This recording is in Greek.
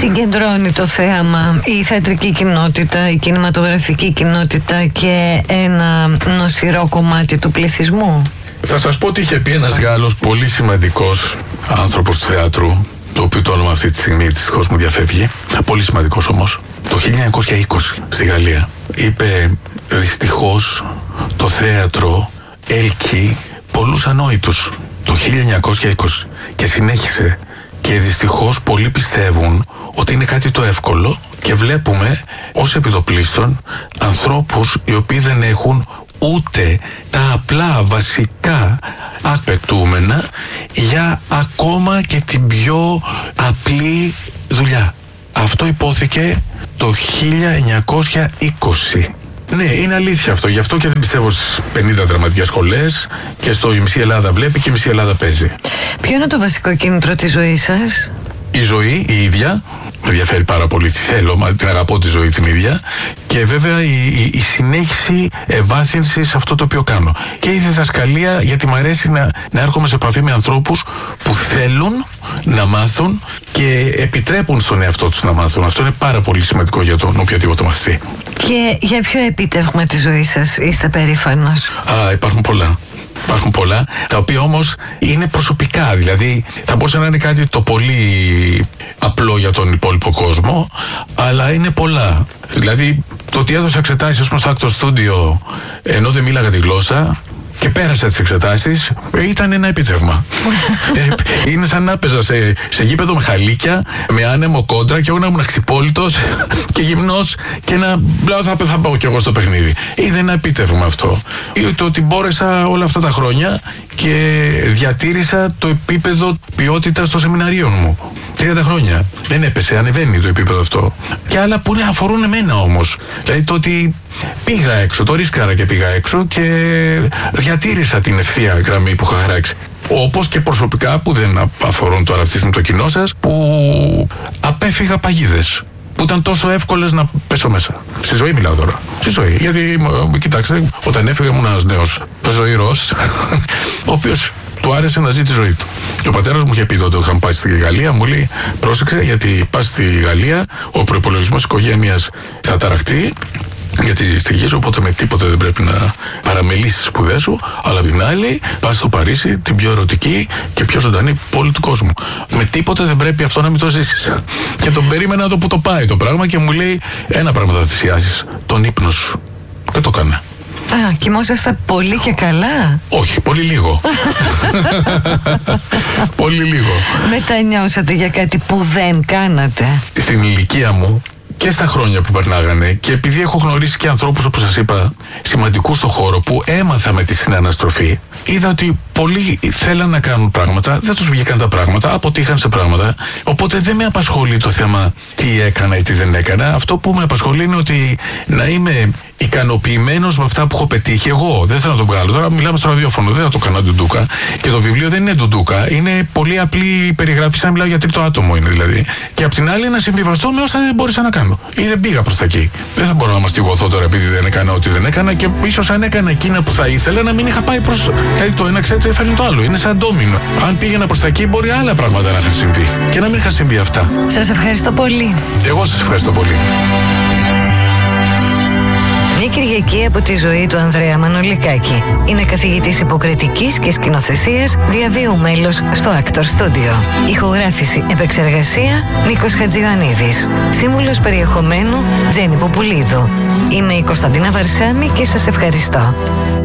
συγκεντρώνει το θέαμα, η θεατρική κοινότητα, η κινηματογραφική κοινότητα και ένα νοσηρό κομμάτι του πληθυσμού? Θα σας πω ότι είχε πει ένας Γάλλος πολύ σημαντικός άνθρωπος του θεάτρου, το οποίο το όνομα αυτή τη στιγμή δυστυχώς μου διαφεύγει, πολύ σημαντικός όμως, το 1920 στη Γαλλία. Είπε, δυστυχώς το θέατρο έλκει πολλούς ανόητους, το 1920, και συνέχισε, και δυστυχώς πολλοί πιστεύουν ότι είναι κάτι το εύκολο και βλέπουμε ως επιτοπλίστων ανθρώπους οι οποίοι δεν έχουν ούτε τα απλά βασικά απαιτούμενα για ακόμα και την πιο απλή δουλειά. Αυτό υπόθηκε το 1920. Ναι, είναι αλήθεια αυτό. Γι' αυτό και δεν πιστεύω στις 50 δραματικές σχολές και στο η μισή Ελλάδα βλέπει και η μισή Ελλάδα παίζει. Ποιο είναι το βασικό κίνητρο της ζωής σας? Η ζωή η ίδια. Με ενδιαφέρει πάρα πολύ τι θέλω, μα την αγαπώ τη ζωή την ίδια. Και βέβαια η συνέχιση ευάθυνση σε αυτό το οποίο κάνω. Και η διδασκαλία, γιατί μου αρέσει να έρχομαι σε επαφή με ανθρώπους που θέλουν να μάθουν και επιτρέπουν στον εαυτό τους να μάθουν. Αυτό είναι πάρα πολύ σημαντικό για τον οποιοδήποτε μαθητή. Και για ποιο επίτευγμα της ζωής σας είστε περήφανος? Υπάρχουν πολλά. Υπάρχουν πολλά, τα οποία όμως είναι προσωπικά. Δηλαδή θα μπορούσε να είναι κάτι το πολύ απλό για τον υπόλοιπο κόσμο, αλλά είναι πολλά. Δηλαδή το ότι έδωσα εξετάσεις στο Actor Studio ενώ δεν μίλαγα τη γλώσσα και πέρασα τις εξετάσεις, ήταν ένα επίτευγμα. Είναι σαν να παίζα σε γήπεδο με χαλίκια, με άνεμο κόντρα, και εγώ να ήμουν αξιπόλυτος και γυμνός και να θα πάω κι εγώ στο παιχνίδι. Είναι ένα επίτευγμα αυτό. Το ότι μπόρεσα όλα αυτά τα χρόνια και διατήρησα το επίπεδο ποιότητας των σεμιναρίων μου. 30 χρόνια. Δεν έπεσε, ανεβαίνει το επίπεδο αυτό. Και άλλα που αφορούν εμένα όμως. Δηλαδή το ότι πήγα έξω, το ρίσκαρα και πήγα έξω και διατήρησα την ευθεία γραμμή που είχα χαράξει. Όπως και προσωπικά, που δεν αφορούν τώρα αυτή τη στιγμή το κοινό σας, που απέφυγα παγίδες που ήταν τόσο εύκολες να πέσω μέσα. Στη ζωή μιλάω τώρα. Στη ζωή. Γιατί, κοιτάξτε, όταν έφυγα ήμουν ένας νέος ζωηρός, ο οποίος του άρεσε να ζει τη ζωή του. Και ο πατέρας μου είχε πει τότε, όταν πάει στη Γαλλία, μου λέει: πρόσεξε, γιατί πας στη Γαλλία, ο προϋπολογισμός της οικογένειας θα ταραχτεί, γιατί στη γη σου, οπότε με τίποτα δεν πρέπει να παραμελήσεις τις σπουδές σου. Αλλά απ' την άλλη, πας στο Παρίσι, την πιο ερωτική και πιο ζωντανή πόλη του κόσμου. Με τίποτα δεν πρέπει αυτό να μην το ζήσεις. Και τον περίμενα το που το πάει το πράγμα και μου λέει: ένα πράγμα θα θυσιάσεις, τον ύπνο σου. Και το έκανα. Κοιμόσαστε πολύ και καλά? Όχι, πολύ λίγο. Πολύ λίγο. Μετανιώσατε για κάτι που δεν κάνατε? Στην ηλικία μου και στα χρόνια που περνάγανε, και επειδή έχω γνωρίσει και ανθρώπους, όπως σας είπα, σημαντικούς στον χώρο, που έμαθα με τη συναναστροφή, είδα ότι πολλοί θέλαν να κάνουν πράγματα, δεν τους βγήκαν τα πράγματα, αποτύχαν σε πράγματα. Οπότε δεν με απασχολεί το θέμα τι έκανα ή τι δεν έκανα. Αυτό που με απασχολεί είναι ότι να είμαι ικανοποιημένος με αυτά που έχω πετύχει εγώ. Δεν θέλω να το βγάλω. Τώρα μιλάμε στο ραδιόφωνο, δεν θα το κάνω ντουντούκα. Και το βιβλίο δεν είναι ντουντούκα. Είναι πολύ απλή περιγραφή, σαν να μιλάω για τρίτο άτομο είναι δηλαδή. Και απ' την άλλη να συμβιβαστώ με όσα δεν μπόρεσα να κάνω. Ή δεν πήγα προς τα εκεί. Δεν θα μπορώ να μαστιγωθώ τώρα επειδή δεν έκανα ό,τι δεν έκανα, και ίσως αν έκανα εκείνα που θα ήθελα να μην είχα πάει προς. Δηλαδή το ένα, ξέρετε, φέρνει το άλλο. Είναι σαν ντόμινο. Αν πήγαινα προς τα εκεί, μπορεί άλλα πράγματα να είχαν συμβεί. Και να μην είχαν συμβεί αυτά. Σας ευχαριστώ πολύ. Εγώ σας ευχαριστώ πολύ. Μια Κυριακή από τη ζωή του Ανδρέα Μανολικάκη. Είναι καθηγητής υποκριτικής και σκηνοθεσίας, διαβίου μέλος στο Actor Studio. Ηχογράφηση, επεξεργασία, Νίκος Χατζιωαννίδης. Σύμβουλος περιεχομένου, Τζέννη Ποπουλίδου. Είμαι η Κωνσταντίνα Βαρσάμη και σας ευχαριστώ.